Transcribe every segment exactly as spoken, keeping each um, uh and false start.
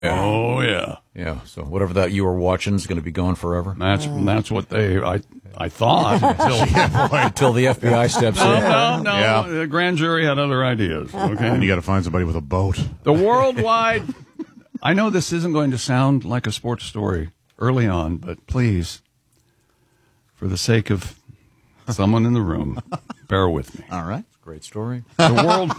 Yeah. Oh, yeah. Yeah, so whatever that you were watching is going to be gone forever. That's that's what they, I I thought, until, yeah, boy, until the F B I steps no, in. No, no, Yeah. The grand jury had other ideas, okay? And you got to find somebody with a boat. The worldwide, I know this isn't going to sound like a sports story early on, but please, for the sake of someone in the room, bear with me. All right. Great story. The world,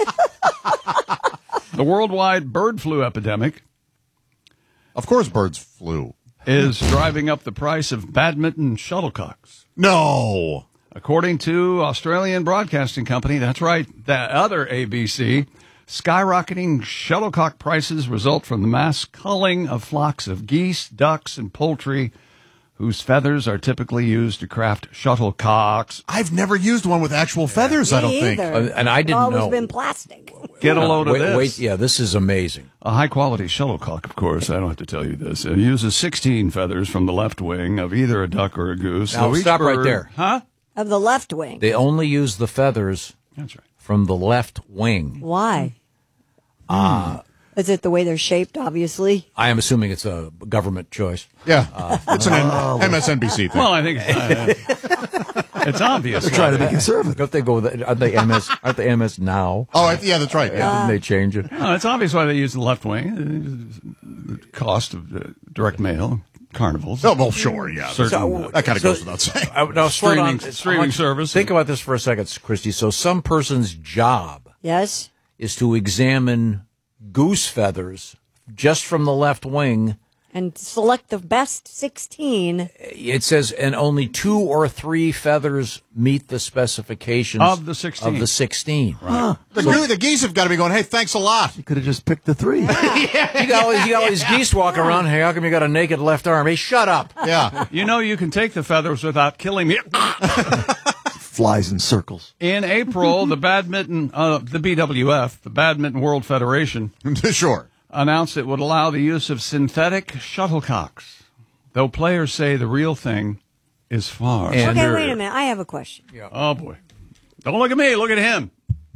the worldwide bird flu epidemic Of course birds flew. is driving up the price of badminton shuttlecocks. No. According to Australian Broadcasting Company, that's right, that other A B C, skyrocketing shuttlecock prices result from the mass culling of flocks of geese, ducks, and poultry whose feathers are typically used to craft shuttlecocks. I've never used one with actual feathers, I don't Me think. either. Uh, and I didn't Always know. been plastic. Get a load of wait, this. wait, yeah, this is amazing. A high-quality shuttlecock, of course, I don't have to tell you this. It uses sixteen feathers from the left wing of either a duck or a goose. Now, So each stop right bird- there. Huh? Of the left wing. They only use the feathers That's right. from the left wing. Why? Uh, Is it the way they're shaped, obviously? I am assuming it's a government choice. Yeah. It's an M S N B C thing. Well, I think it's, uh, it's obvious. They're trying to be conservative. Don't they go with the, aren't they M S? Aren't they M S now? oh, I, yeah, that's right. Yeah. Didn't they change it? No, it's obvious why they use the left wing. The cost of uh, direct mail, carnivals. Oh, well, sure, yeah. Certain, that kind of so- goes without saying. Uh, now, slow Streaming- down. streaming I want- service. Think about this for a second, Christy. So some person's job Yes. is to examine goose feathers just from the left wing. And select the best sixteen. It says, and only two or three feathers meet the specifications Of the sixteen. Of the sixteen. The, goo- the geese have got to be going, hey, thanks a lot. You could have just picked the three. You got all these, you got all these geese walking around. Hey, how come you got a naked left arm? Hey, shut up. Yeah. You know, you can take the feathers without killing me. Flies in circles. In April, the badminton, uh, the B W F, the Badminton World Federation, Sure. announced it would allow the use of synthetic shuttlecocks, though players say the real thing is far And- Okay, superior. wait a minute. I have a question. Oh, boy. Don't look at me. Look at him.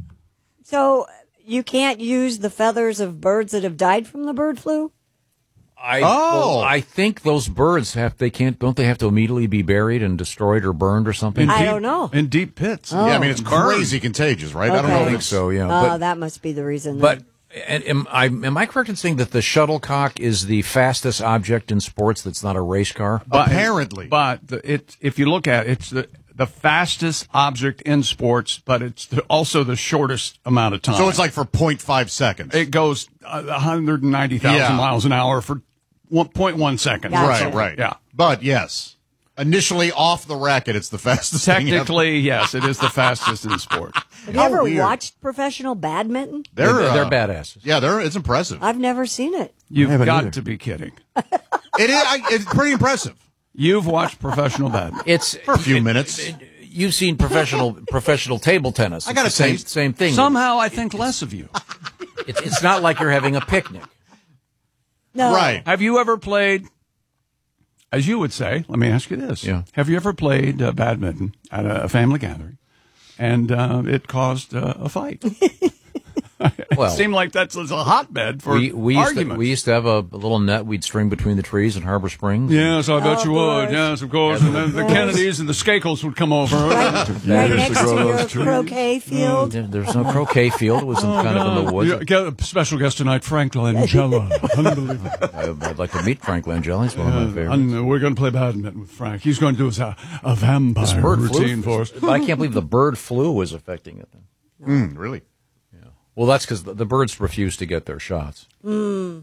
So you can't use the feathers of birds that have died from the bird flu? I, Oh. well, I think those birds have, they can't, don't they have to immediately be buried and destroyed or burned or something? In I deep- don't know. In deep pits. Yeah, I mean, it's Burn. crazy contagious, right? I don't Okay. know I if think it's so, yeah. Oh, but, that must be the reason. but and, am, I, am I correct in saying that the shuttlecock is the fastest object in sports that's not a race car? But- apparently. But the, it, if you look at it, it's the, the fastest object in sports, but it's the, also the shortest amount of time. So it's like for zero point five seconds. it goes uh, one hundred ninety thousand Yeah. miles an hour for one point one seconds. Gotcha. right, right. Yeah. But yes, initially off the racket, it's the fastest thing ever. Technically, yes, it is the fastest in sport. have you how ever weird. watched professional badminton? They're, they're, they're uh, badasses. Yeah, they're, it's impressive. I've never seen it. You've haven't got either. to be kidding. It is, I, it's pretty impressive. You've watched professional badminton. It's For a few minutes. You've seen professional professional table tennis. I got It's a the same, taste. same thing. Somehow I think less of you. It's, it's not like you're having a picnic. No. Right. Have you ever played, as you would say, let me ask you this. Yeah. Have you ever played uh, badminton at a, a family gathering and uh, it caused uh, a fight? Well, It seemed like that's a hotbed for we, we, used to, arguments. we used to have a, a little net we'd string between the trees in Harbor Springs. Yes, I bet Of you would. course. Yes, of course. And then the Kennedys and the Skakels would come over. Right, right Managed to next to grow your those trees. croquet field. There, there's no croquet field. It was in, kind of in the woods. Yeah, get a special guest tonight, Frank Langella. Unbelievable. I, I'd like to meet Frank Langella. He's one of my favorites. And we're going to play badminton with Frank. He's going to do his, uh, a vampire This bird routine flu, for us. but I can't believe the bird flu was affecting it. Then. Mm, really? Well, that's because the, the birds refuse to get their shots. Mm.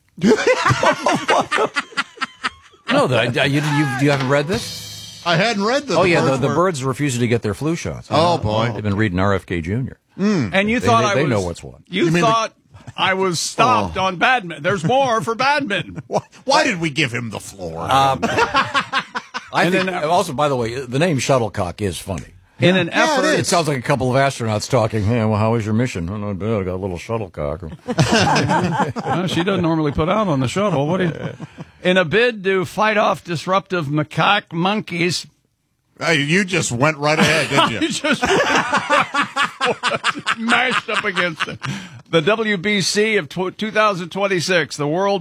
No, that I, you, you you haven't read this? I hadn't read the. Oh yeah, the, birds the were- birds refusing to get their flu shots. Oh, boy. They've been reading R F K Junior And you They- thought they- I they was, know what's what. You, You mean the- thought I was stopped on badminton. There's more for badminton. Why, why did we give him the floor? I And think, then- also, by the way, the name shuttlecock is funny. In an Yeah, effort, it It is. sounds like a couple of astronauts talking. Hey, well, how was your mission? Oh, not bad. I got a little shuttlecock. Uh, she doesn't normally put out on the shuttle. What do you? In a bid to fight off disruptive macaque monkeys, Hey, you just went right ahead, didn't you you? just mashed up against it. The W B C of tw- two thousand twenty-six, the World